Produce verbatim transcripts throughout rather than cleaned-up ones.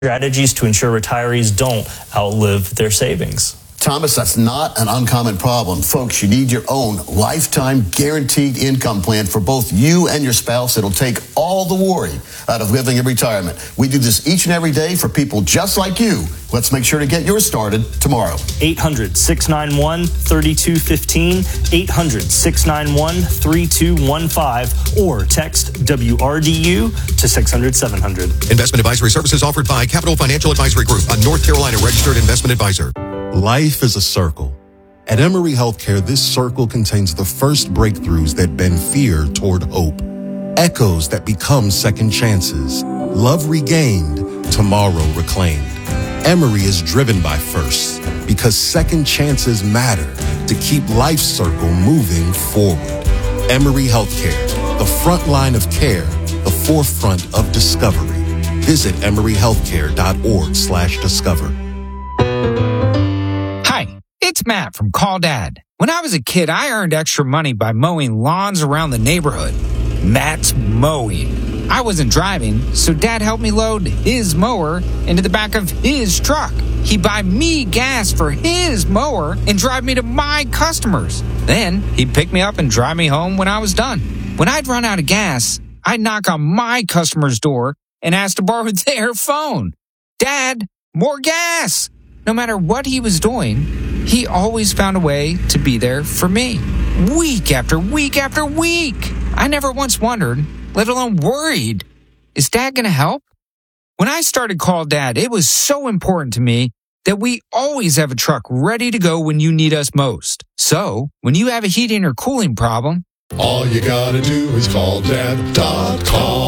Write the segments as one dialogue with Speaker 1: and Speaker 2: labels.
Speaker 1: strategies to ensure retirees don't outlive their savings.
Speaker 2: Thomas, that's not an uncommon problem. Folks, you need your own lifetime guaranteed income plan for both you and your spouse. It'll take all the worry out of living in retirement. We do this each and every day for people just like you. Let's make sure to get yours started tomorrow.
Speaker 1: eight hundred, six nine one, three two one five, eight hundred, six nine one, three two one five, or text W R D U to six hundred, seven hundred.
Speaker 3: Investment advisory services offered by Capital Financial Advisory Group, a North Carolina registered investment advisor.
Speaker 4: Life is a circle. At Emory Healthcare, this circle contains the first breakthroughs that bend fear toward hope, echoes that become second chances, love regained, tomorrow reclaimed. Emory is driven by firsts because second chances matter to keep life's circle moving forward. Emory Healthcare, the front line of care, the forefront of discovery. Visit emory healthcare dot org slash discover.
Speaker 5: It's Matt from Call Dad. When I was a kid, I earned extra money by mowing lawns around the neighborhood. That's mowing. I wasn't driving, so Dad helped me load his mower into the back of his truck. He'd buy me gas for his mower and drive me to my customers. Then he'd pick me up and drive me home when I was done. When I'd run out of gas, I'd knock on my customer's door and ask to borrow their phone. Dad, more gas! No matter what he was doing, he always found a way to be there for me. Week after week after week. I never once wondered, let alone worried, is Dad going to help? When I started Call Dad, it was so important to me that we always have a truck ready to go when you need us most. So, when you have a heating or cooling problem,
Speaker 6: all you gotta do is call dad dot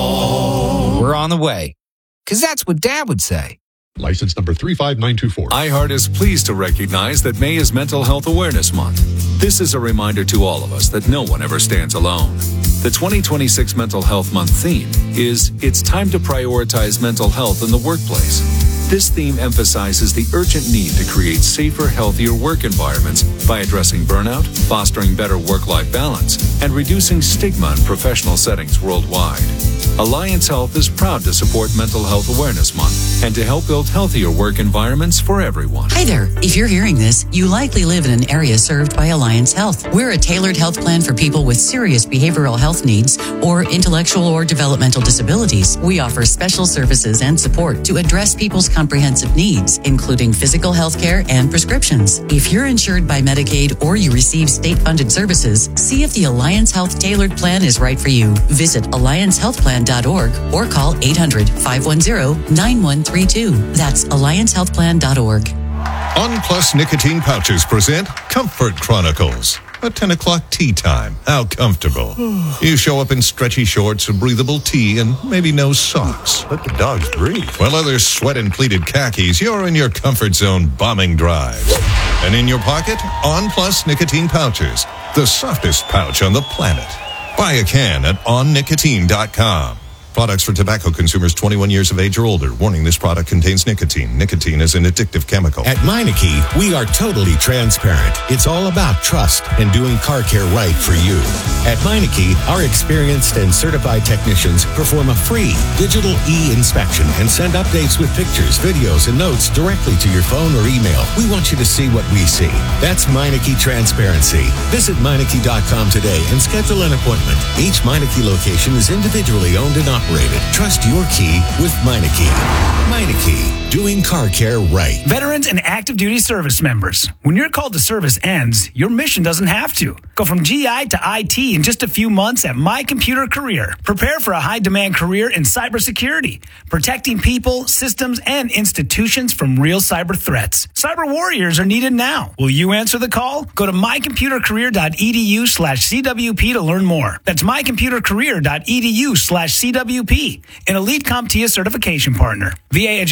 Speaker 6: com.
Speaker 5: We're on the way. Because that's what Dad would say.
Speaker 6: License number three five nine two four.
Speaker 7: iHeart is pleased to recognize that May is Mental Health Awareness Month. This is a reminder to all of us that no one ever stands alone. The twenty twenty-six Mental Health Month theme is It's Time to Prioritize Mental Health in the Workplace. This theme emphasizes the urgent need to create safer, healthier work environments by addressing burnout, fostering better work-life balance, and reducing stigma in professional settings worldwide. Alliance Health is proud to support Mental Health Awareness Month and to help build healthier work environments for everyone.
Speaker 8: Hi there. If you're hearing this, you likely live in an area served by Alliance Health. We're a tailored health plan for people with serious behavioral health needs or intellectual or developmental disabilities. We offer special services and support to address people's comprehensive needs, including physical health care and prescriptions. If you're insured by Medicaid or you receive state-funded services, see if the Alliance Health Tailored Plan is right for you. Visit alliance health plan dot org or call eight hundred, five one zero, nine one three two. That's alliance health plan dot org.
Speaker 9: On Plus Nicotine Pouches present Comfort Chronicles. A ten o'clock tea time. How comfortable. You show up in stretchy shorts, a breathable tee, and maybe no socks.
Speaker 10: Let the dogs breathe.
Speaker 9: While others sweat in pleated khakis, you're in your comfort zone bombing drives. And in your pocket, On Plus Nicotine Pouches. The softest pouch on the planet. Buy a can at on nicotine dot com. Products for tobacco consumers twenty-one years of age or older. Warning, this product contains nicotine. Nicotine is an addictive chemical.
Speaker 11: At Meineke, we are totally transparent. It's all about trust and doing car care right for you. At Meineke, our experienced and certified technicians perform a free digital e-inspection and send updates with pictures, videos, and notes directly to your phone or email. We want you to see what we see. That's Meineke Transparency. Visit Meineke dot com today and schedule an appointment. Each Meineke location is individually owned and operated. Trust your key with Meineke. Meineke, doing car care right.
Speaker 12: Veterans and active duty service members, when your call to service ends, your mission doesn't have to. Go from G I to I T in just a few months at My Computer Career. Prepare for a high-demand career in cybersecurity, protecting people, systems, and institutions from real cyber threats. Cyber warriors are needed now. Will you answer the call? Go to my computer career dot e d u slash C W P to learn more. That's my computer career dot e d u slash C W P, an Elite CompTIA certification partner. V A education benefits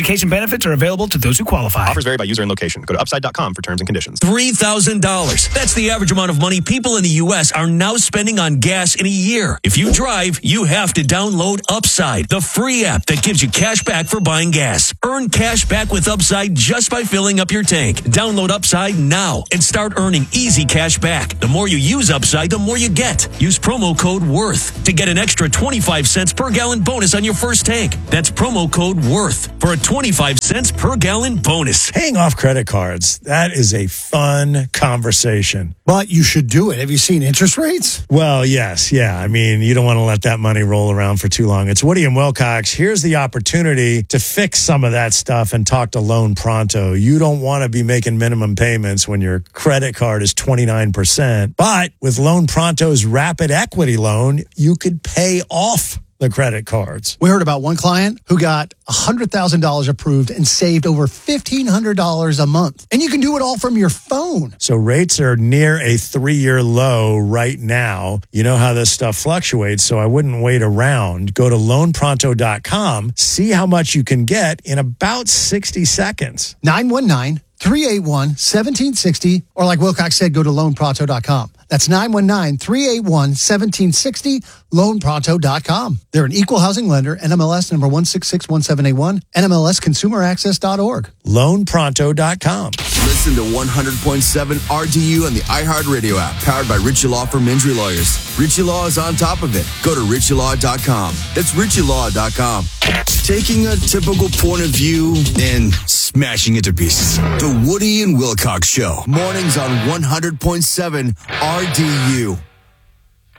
Speaker 12: Benefits are available to those who qualify.
Speaker 10: Offers vary by user and location. Go to upside dot com for terms and conditions.
Speaker 13: three thousand dollars. That's the average amount of money people in the U S are now spending on gas in a year. If you drive, you have to download Upside, the free app that gives you cash back for buying gas. Earn cash back with Upside just by filling up your tank. Download Upside now and start earning easy cash back. The more you use Upside, the more you get. Use promo code WORTH to get an extra twenty-five cents per gallon bonus on your first tank. That's promo code WORTH for a twenty-five cents per gallon bonus.
Speaker 14: Paying off credit cards, that is a fun conversation.
Speaker 15: But you should do it. Have you seen interest rates?
Speaker 14: Well, yes, yeah. I mean, you don't want to let that money roll around for too long. It's Woody and Wilcox. Here's the opportunity to fix some of that stuff and talk to Loan Pronto. You don't want to be making minimum payments when your credit card is twenty-nine percent. But with Loan Pronto's Rapid Equity Loan, you could pay off the credit cards.
Speaker 15: We heard about one client who got one hundred thousand dollars approved and saved over fifteen hundred dollars a month. And you can do it all from your phone.
Speaker 14: So rates are near a three-year low right now. You know how this stuff fluctuates, so I wouldn't wait around. Go to loan pronto dot com, see how much you can get in about sixty seconds.
Speaker 15: nine one nine, three eight one, one seven six zero, or like Wilcox said, go to loan pronto dot com. That's nine one nine, three eight one, one seven six zero, loan pronto dot com. They're an equal housing lender, N M L S number one six six one seven eight one, N M L S consumer access dot org.
Speaker 14: loan pronto dot com.
Speaker 16: Listen to one hundred point seven R D U on the iHeartRadio app, powered by Ritchie Law Firm Injury Lawyers. Ritchie Law is on top of it. Go to ritchie law dot com. That's ritchie law dot com. Taking a typical point of view and smashing it to pieces. The Woody and Wilcox Show. Mornings on one hundred point seven R D U.